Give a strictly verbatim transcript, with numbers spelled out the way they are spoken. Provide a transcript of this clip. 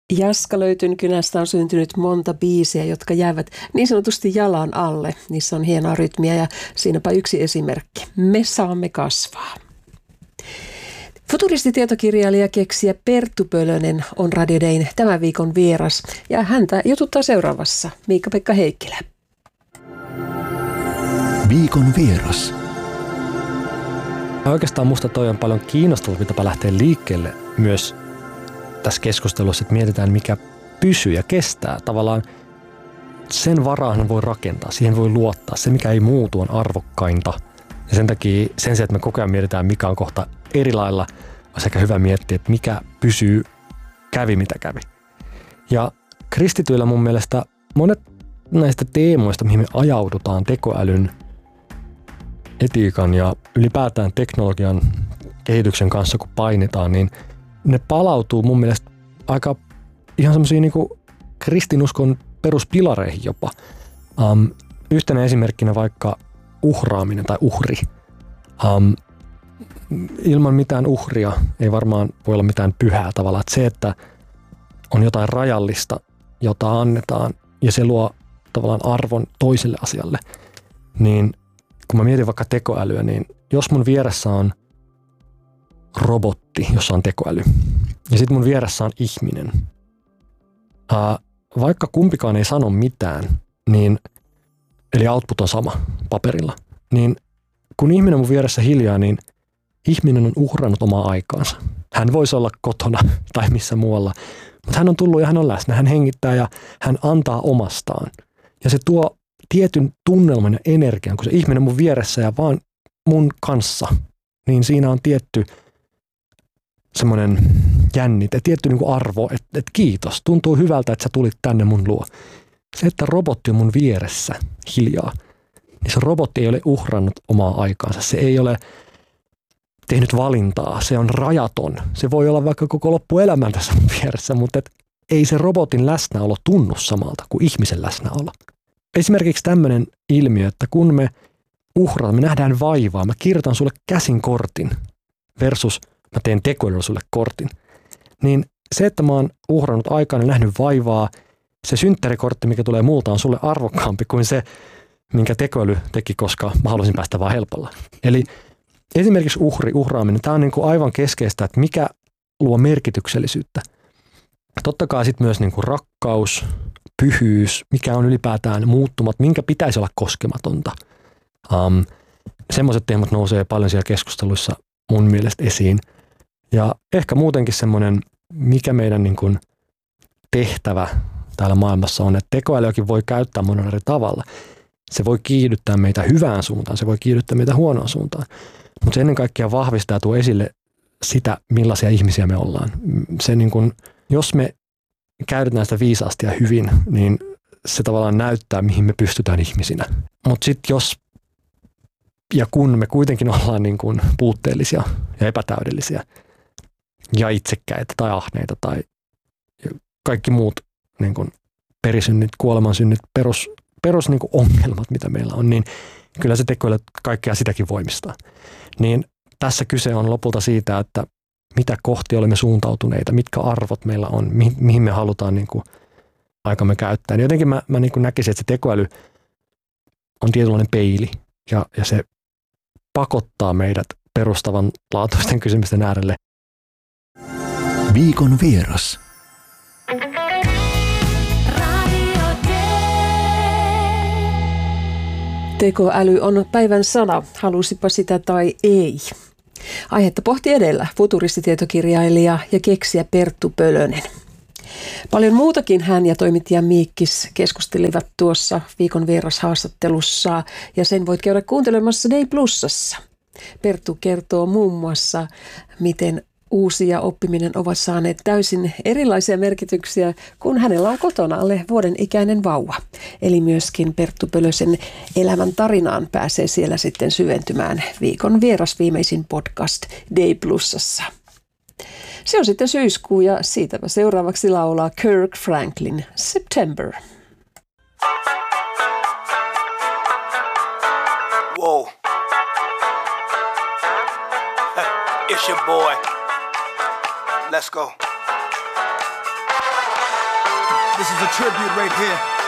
Jaska Löytyn kynästä on syntynyt monta biisiä, jotka jäävät niin sanotusti jalan alle. Niissä on hienoa rytmiä ja siinäpä yksi esimerkki. Me saamme kasvaa. Futuristitietokirjailija keksijä Perttu Pölönen on Radio Dayn tämän viikon vieras ja häntä jututtaa seuraavassa Miikka-Pekka Heikkilä. Viikon vieras. Oikeastaan musta toi on paljon kiinnostavaa, mitä lähtee liikkeelle myös tässä keskustelussa, että mietitään mikä pysyy ja kestää. Tavallaan sen varaan voi rakentaa, siihen voi luottaa. Se mikä ei muutu on arvokkainta. Ja sen takia sen sijaan, että me koko ajan mietitään mikä on kohta eri lailla, on sekä hyvä miettiä, että mikä pysyy, kävi mitä kävi. Ja kristityillä mun mielestä monet näistä teemoista, mihin me ajaudutaan tekoälyn, etiikan ja ylipäätään teknologian kehityksen kanssa, kun painetaan, niin ne palautuu mun mielestä aika ihan semmoisiin niin kuin kristinuskon peruspilareihin jopa. Um, yhtenä esimerkkinä vaikka uhraaminen tai uhri. Um, ilman mitään uhria ei varmaan voi olla mitään pyhää tavalla. Että se, että on jotain rajallista, jota annetaan ja se luo tavallaan arvon toiselle asialle, niin kun mä mietin vaikka tekoälyä, niin jos mun vieressä on robotti, jossa on tekoäly, ja sitten mun vieressä on ihminen, ää, vaikka kumpikaan ei sano mitään, niin, eli output on sama paperilla, niin kun ihminen on mun vieressä hiljaa, niin ihminen on uhrannut omaa aikaansa. Hän voisi olla kotona tai missä muualla, mutta hän on tullut ja hän on läsnä, hän hengittää ja hän antaa omastaan. Ja se tuo tietyn tunnelman ja energian, kun se ihminen mun vieressä ja vaan mun kanssa, niin siinä on tietty semmoinen jännite, tietty niin kuin arvo, että, että kiitos, tuntuu hyvältä, että sä tulit tänne mun luo. Se, että robotti on mun vieressä hiljaa, niin se robotti ei ole uhrannut omaa aikaansa, se ei ole tehnyt valintaa, se on rajaton. Se voi olla vaikka koko loppuelämän tässä mun vieressä, mutta et ei se robotin läsnäolo tunnu samalta kuin ihmisen läsnäolo. Esimerkiksi tämmöinen ilmiö, että kun me uhraamme, me nähdään vaivaa, mä kirjoitan sulle käsin kortin versus mä teen tekoälyllä sulle kortin, niin se, että mä oon uhrannut aikaan ja nähnyt vaivaa, se synttärikortti, mikä tulee multa, on sulle arvokkaampi kuin se, minkä tekoäly teki, koska mä halusin päästä vaan helpolla. Eli esimerkiksi uhri, uhraaminen, tämä on niin kuin aivan keskeistä, että mikä luo merkityksellisyyttä. Totta kai sitten myös niin kuin rakkaus, pyhyys, mikä on ylipäätään muuttumat, minkä pitäisi olla koskematonta. Um, semmoiset teemat nousee paljon siellä keskusteluissa mun mielestä esiin. Ja ehkä muutenkin semmoinen, mikä meidän niin kuin tehtävä täällä maailmassa on, että tekoälyäkin voi käyttää monen eri tavalla. Se voi kiihdyttää meitä hyvään suuntaan, se voi kiihdyttää meitä huonoon suuntaan. Mutta se ennen kaikkea vahvistaa ja tuo esille sitä, millaisia ihmisiä me ollaan. Se niin kun, jos me käytetään sitä viisaasti ja hyvin, niin se tavallaan näyttää, mihin me pystytään ihmisinä. Mutta sitten jos ja kun me kuitenkin ollaan niin kun puutteellisia ja epätäydellisiä ja itsekkäitä tai ahneita tai kaikki muut niin kun perisynnit, kuolemansynnit, perus, perus niin kun ongelmat, mitä meillä on, niin kyllä se tekoäly kaikkea sitäkin voimistaa. Niin tässä kyse on lopulta siitä, että mitä kohti olemme suuntautuneita, mitkä arvot meillä on, mihin, mihin me halutaan niin kuin aikamme käyttää. Niin jotenkin mä, mä niin kuin näkisin, että se tekoäly on tietynlainen peili ja, ja se pakottaa meidät perustavanlaatuisten kysymysten äärelle. Viikon vieras. Tekoäly on päivän sana, halusipa sitä tai ei. Aihetta pohti edellä futuristitietokirjailija ja keksijä Perttu Pölönen. Paljon muutakin hän ja toimittaja Miikkis keskustelivat tuossa viikon vierashaastattelussa ja sen voit käydä kuuntelemassa Day Plusassa. Perttu kertoo muun muassa, miten uusi ja oppiminen ovat saaneet täysin erilaisia merkityksiä, kun hänellä on kotona alle vuoden ikäinen vauva. Eli myöskin Perttu Pölösen elämän tarinaan pääsee siellä sitten syventymään viikon vieras viimeisin podcast Day Plusassa. Se on sitten syyskuu ja siitäpä seuraavaksi laulaa Kirk Franklin September. Whoa. It's your boy. Let's go. This is a tribute right here